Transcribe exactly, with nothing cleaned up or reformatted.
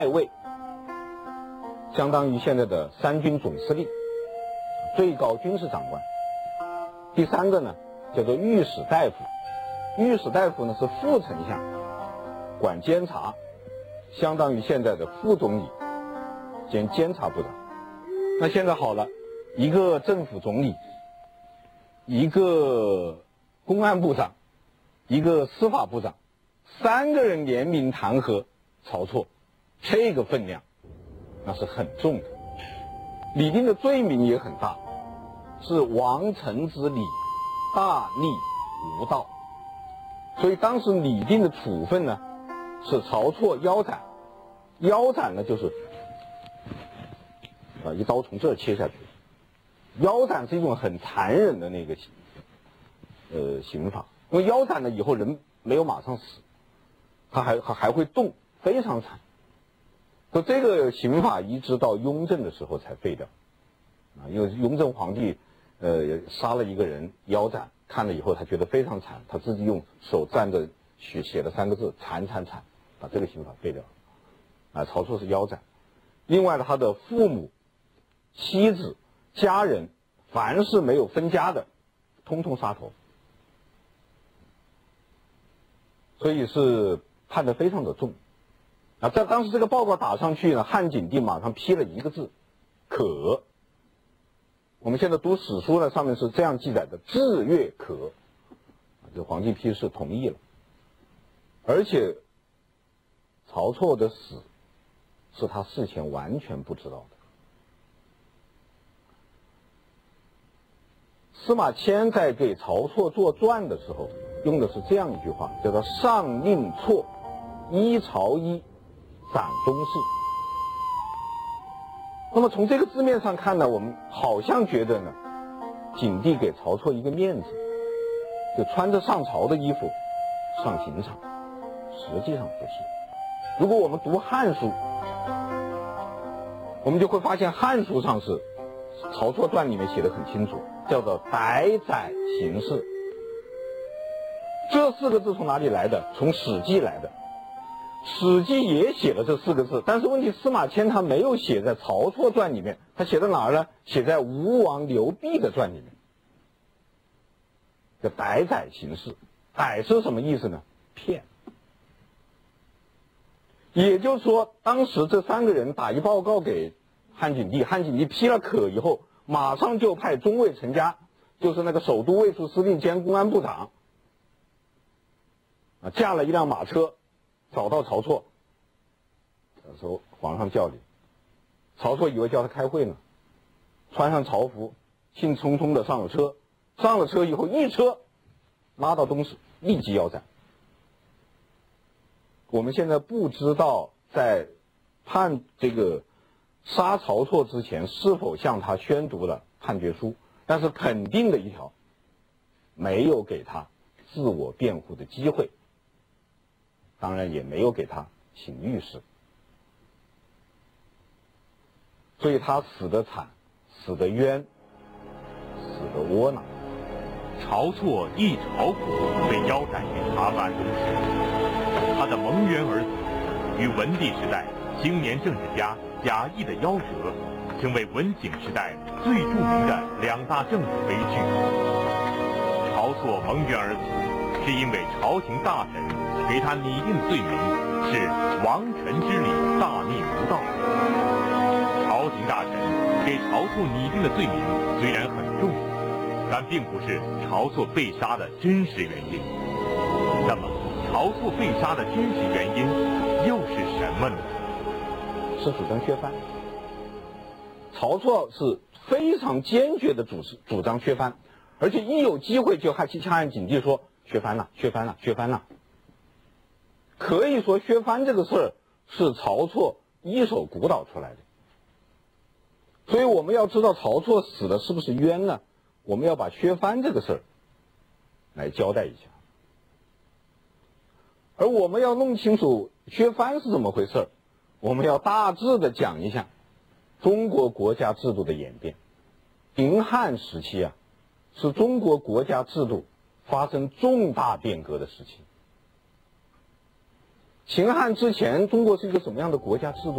太尉，相当于现在的三军总司令，最高军事长官。第三个呢，叫做御史大夫。御史大夫呢是副丞相，管监察，相当于现在的副总理兼监察部长。那现在好了，一个政府总理，一个公安部长，一个司法部长，三个人联名弹劾曹错，这个分量那是很重的。李定的罪名也很大，是王臣之礼，大逆无道。所以当时李定的处分呢，是曹错腰斩。腰斩呢就是啊一刀从这儿切下去。腰斩是一种很残忍的那个呃刑法，因为腰斩了以后人没有马上死，他还还还会动，非常惨。所以这个刑法一直到雍正的时候才废掉，啊，因为雍正皇帝呃杀了一个人腰斩，看了以后他觉得非常惨，他自己用手蘸着血写了三个字惨惨惨，把这个刑法废掉了。啊，曹错是腰斩。另外呢，他的父母、妻子、家人，凡是没有分家的，通通杀头。所以是判得非常的重。啊，在当时这个报告打上去呢，汉景帝马上批了一个字，可。我们现在读史书呢，上面是这样记载的：至阅可。这皇帝批示同意了。而且曹错的死是他事前完全不知道的。司马迁在给曹错作传的时候，用的是这样一句话，叫做“上令错，依曹衣，斩宗室”。那么从这个字面上看呢，我们好像觉得呢，景帝给曹错一个面子，就穿着上朝的衣服上刑场。实际上不是。如果我们读《汉书》，我们就会发现《汉书》上是《曹错传》里面写的很清楚，叫做“逮宰刑事”。这四个字从哪里来的？从《史记》来的。《史记》也写了这四个字，但是问题司马迁他没有写在《曹错传》里面，他写在哪儿呢？写在吴王刘濞的传里面，叫“逮宰刑事”。逮是什么意思呢？骗。也就是说，当时这三个人打一报告给汉景帝，汉景帝批了可以后，马上就派中尉陈嘉，就是那个首都卫戍司令兼公安部长，啊，驾了一辆马车，找到曹错。说皇上叫你。曹错以为叫他开会呢，穿上朝服，兴冲冲的上了车。上了车以后，一车拉到东市，立即腰斩。我们现在不知道在判这个杀曹错之前是否向他宣读了判决书，但是肯定的一条，没有给他自我辩护的机会，当然也没有给他请律师，所以他死得惨，死得冤，死得窝囊。 曹错一朝苦，被腰斩于长安东市。他的蒙冤而死，与文帝时代青年政治家贾谊的夭折，成为文景时代最著名的两大政治悲剧。曹错蒙冤而死，是因为朝廷大臣给他拟定罪名是王臣之礼，大逆无道。朝廷大臣给曹错拟定的罪名虽然很重，但并不是曹错被杀的真实原因。那么曹错被杀的真实原因又是什么呢？ 是主张削藩。曹错是非常坚决的主主张削藩，而且一有机会就还去向汉景帝说削藩了，削藩了，削藩了。可以说削藩这个事儿是曹错一手鼓捣出来的。所以我们要知道曹错死了是不是冤呢？我们要把削藩这个事儿来交代一下。而我们要弄清楚削藩是怎么回事，我们要大致的讲一下中国国家制度的演变。秦汉时期啊，是中国国家制度发生重大变革的时期。秦汉之前，中国是一个什么样的国家制度？